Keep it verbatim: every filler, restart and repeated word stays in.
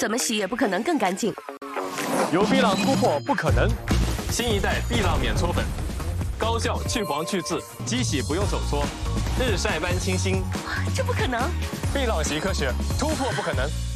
怎么洗也不可能更干净。 由碧浪突破不可能， 新一代碧浪免搓粉，高效去黄去渍，机洗不用手搓，日晒般清新。 这不可能！ 碧浪洗科学，突破不可能。